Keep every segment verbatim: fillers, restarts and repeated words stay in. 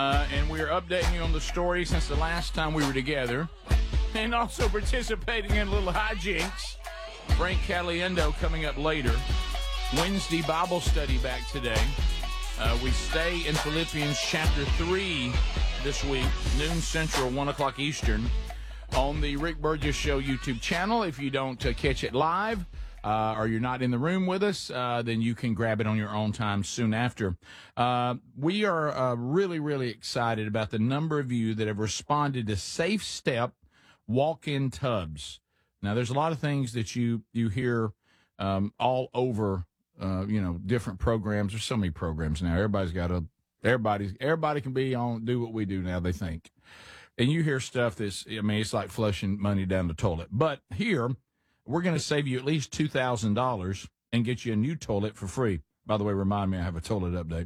Uh, and we are updating you on the story since the last time we were together, and also participating in a little hijinks. Frank Caliendo coming up later. Wednesday Bible study back today. Uh, we stay in Philippians chapter three this week, noon Central, one o'clock Eastern, on the Rick Burgess Show YouTube channel. If you don't uh, catch it live, Uh, or you're not in the room with us, uh, then you can grab it on your own time soon after. Uh, we are uh, really, really excited about the number of you that have responded to Safe Step walk-in tubs. Now, there's a lot of things that you, you hear um, all over, uh, you know, different programs. There's so many programs now. Everybody's got a, everybody's, everybody can be on, do what we do now, they think. And you hear stuff that's, I mean, it's like flushing money down the toilet. But here, we're going to save you at least two thousand dollars and get you a new toilet for free. By the way, remind me, I have a toilet update.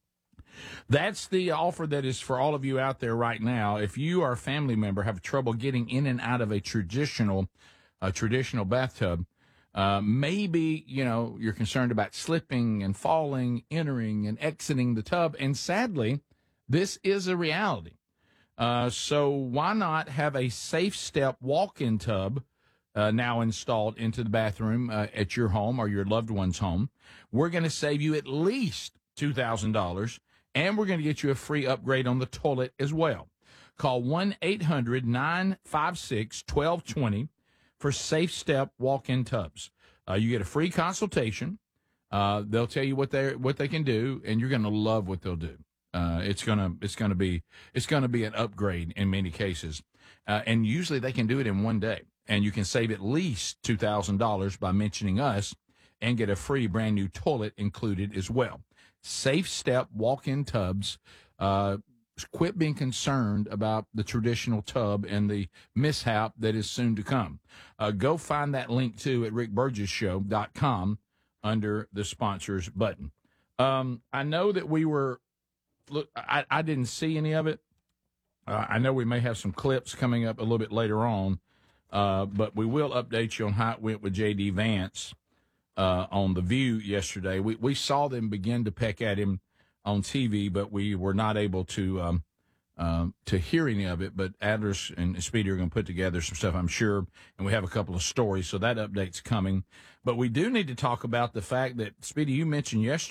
That's the offer that is for all of you out there right now. If you or a family member have trouble getting in and out of a traditional, a traditional bathtub, uh, maybe, you know, you're concerned about slipping and falling, entering and exiting the tub. And sadly, this is a reality. Uh, so why not have a Safe Step walk-in tub Uh, now installed into the bathroom uh, at your home or your loved one's home? We're going to save you at least two thousand dollars, and we're going to get you a free upgrade on the toilet as well. Call one eight hundred nine five six one two two zero for Safe Step walk-in tubs. Uh, you get a free consultation. Uh, they'll tell you what they what they can do, and you're going to love what they'll do. Uh, it's gonna it's gonna be it's gonna be an upgrade in many cases, uh, and usually they can do it in one day. And you can save at least two thousand dollars by mentioning us and get a free brand new toilet included as well. Safe Step walk-in tubs. Uh, quit being concerned about the traditional tub and the mishap that is soon to come. Uh, go find that link, too, at rick burgess show dot com under the sponsors button. Um, I know that we were, look, I, I didn't see any of it. Uh, I know we may have some clips coming up a little bit later on. Uh, but we will update you on how it went with J D. Vance uh, on The View yesterday. We we saw them begin to peck at him on T V, but we were not able to um, um, to hear any of it. But Adler's and Speedy are going to put together some stuff, I'm sure, and we have a couple of stories, so that update's coming. But we do need to talk about the fact that, Speedy, you mentioned yesterday,